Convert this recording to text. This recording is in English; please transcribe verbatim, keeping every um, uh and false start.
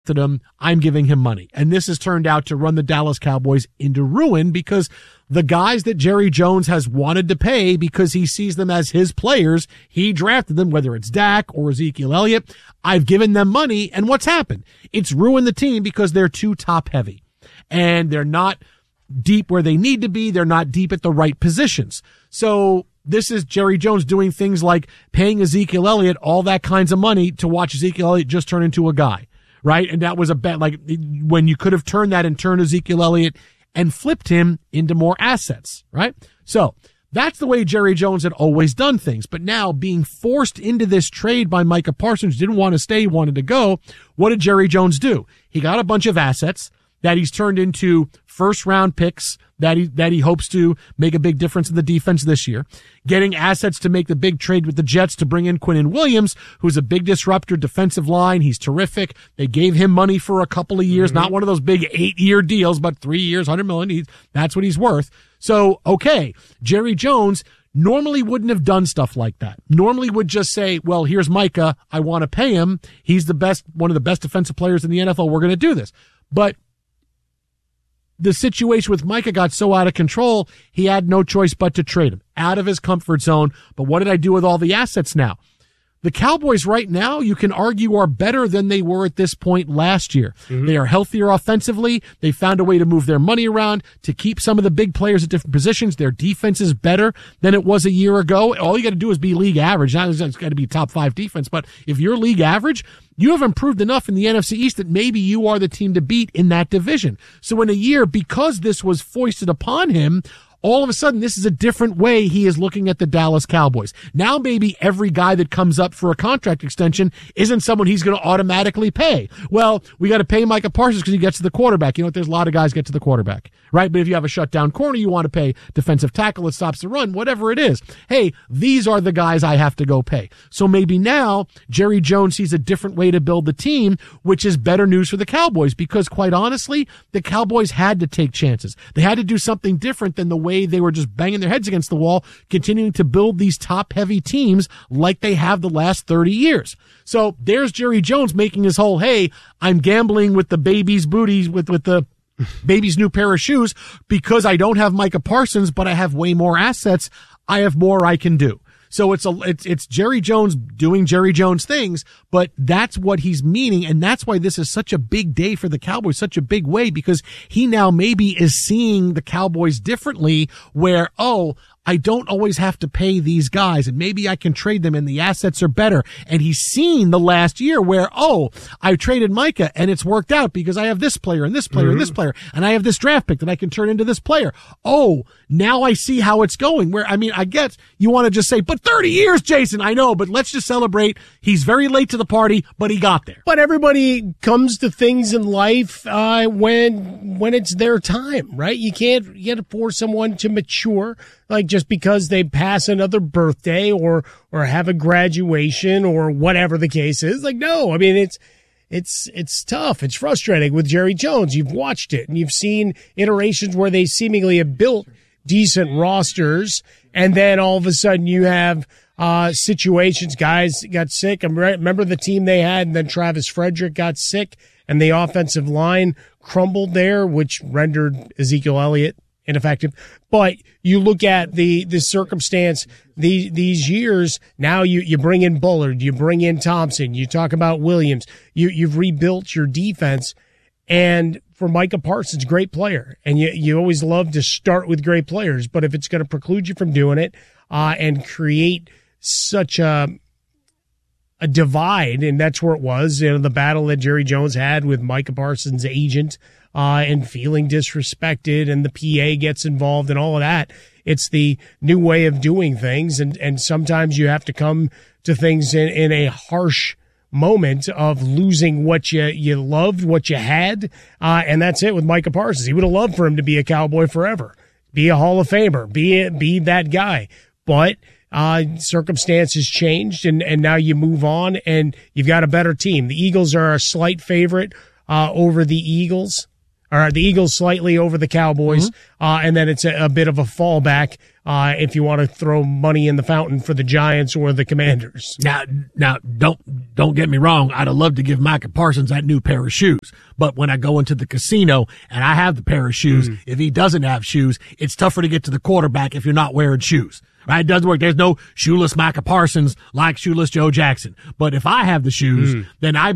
to them, I'm giving him money. And this has turned out to run the Dallas Cowboys into ruin because the guys that Jerry Jones has wanted to pay because he sees them as his players, he drafted them, whether it's Dak or Ezekiel Elliott. I've given them money, and what's happened? It's ruined the team because they're too top heavy. And they're not deep where they need to be. They're not deep at the right positions. So this is Jerry Jones doing things like paying Ezekiel Elliott all that kinds of money to watch Ezekiel Elliott just turn into a guy. Right? And that was a bet, like when you could have turned that and turned Ezekiel Elliott and flipped him into more assets, right? So that's the way Jerry Jones had always done things. But now being forced into this trade by Micah Parsons, didn't want to stay, wanted to go. What did Jerry Jones do? He got a bunch of assets that he's turned into first round picks that he, that he hopes to make a big difference in the defense this year. Getting assets to make the big trade with the Jets to bring in Quinnen Williams, who's a big disruptor, defensive line. He's terrific. They gave him money for a couple of years, mm-hmm. not one of those big eight year deals, but three years, one hundred million. He's, that's what he's worth. So, okay, Jerry Jones normally wouldn't have done stuff like that. Normally would just say, well, here's Micah. I want to pay him. He's the best, one of the best defensive players in the N F L. We're going to do this. But the situation with Micah got so out of control, he had no choice but to trade him out of his comfort zone. But what did I do with all the assets now? The Cowboys right now, you can argue, are better than they were at this point last year. Mm-hmm. They are healthier offensively. They found a way to move their money around to keep some of the big players at different positions. Their defense is better than it was a year ago. All you got to do is be league average. Not it's got to be top five defense, but if you're league average, you have improved enough in the N F C East that maybe you are the team to beat in that division. So in a year, because this was foisted upon him, all of a sudden, this is a different way he is looking at the Dallas Cowboys. Now maybe every guy that comes up for a contract extension isn't someone he's going to automatically pay. Well, we got to pay Micah Parsons because he gets to the quarterback. You know what? There's a lot of guys get to the quarterback, right? But if you have a shutdown corner, you want to pay defensive tackle that stops the run, whatever it is. Hey, these are the guys I have to go pay. So maybe now Jerry Jones sees a different way to build the team, which is better news for the Cowboys because quite honestly, the Cowboys had to take chances. They had to do something different than the way they were just banging their heads against the wall, continuing to build these top-heavy teams like they have the last thirty years. So there's Jerry Jones making his whole, hey, I'm gambling with the baby's booty, with, with the baby's new pair of shoes because I don't have Micah Parsons, but I have way more assets. I have more I can do. So it's a, it's, it's Jerry Jones doing Jerry Jones things, but that's what he's meaning. And that's why this is such a big day for the Cowboys, such a big way, because he now maybe is seeing the Cowboys differently where, oh, I don't always have to pay these guys and maybe I can trade them and the assets are better. And he's seen the last year where, oh, I traded Micah and it's worked out because I have this player and this player mm-hmm. and this player and I have this draft pick that I can turn into this player. Oh, now I see how it's going where, I mean, I get you want to just say, but thirty years, Jason, I know, but let's just celebrate. He's very late to the party, but he got there. But everybody comes to things in life, uh, when, when it's their time, right? You can't, you can't force someone to mature. Like just because they pass another birthday or, or have a graduation or whatever the case is. Like, no, I mean, it's, it's, it's tough. It's frustrating with Jerry Jones. You've watched it and you've seen iterations where they seemingly have built decent rosters. And then all of a sudden you have, uh, situations, guys got sick. I remember the team they had and then Travis Frederick got sick and the offensive line crumbled there, which rendered Ezekiel Elliott ineffective. But you look at the, the circumstance, the, these years, now you, you bring in Bullard, you bring in Thompson, you talk about Williams, you, you've rebuilt your defense. And for Micah Parsons, great player. And you, you always love to start with great players. But if it's going to preclude you from doing it, uh, and create such a, a divide, and that's where it was, you know, the battle that Jerry Jones had with Micah Parsons' agent, Uh, and feeling disrespected and the P A gets involved and all of that. It's the new way of doing things. And, and sometimes you have to come to things in, in a harsh moment of losing what you, you loved, what you had. Uh, and that's it with Micah Parsons. He would have loved for him to be a Cowboy forever, be a Hall of Famer, be, be that guy. But, uh, circumstances changed and, and now you move on and you've got a better team. The Eagles are a slight favorite, uh, over the Eagles. or the Eagles slightly over the Cowboys, mm-hmm. uh, and then it's a, a bit of a fallback uh, if you want to throw money in the fountain for the Giants or the Commanders. Now, now don't don't get me wrong. I'd have loved to give Micah Parsons that new pair of shoes, but when I go into the casino and I have the pair of shoes, mm-hmm. if he doesn't have shoes, it's tougher to get to the quarterback if you're not wearing shoes. Right? It doesn't work. There's no shoeless Micah Parsons like shoeless Joe Jackson. But if I have the shoes, mm. then I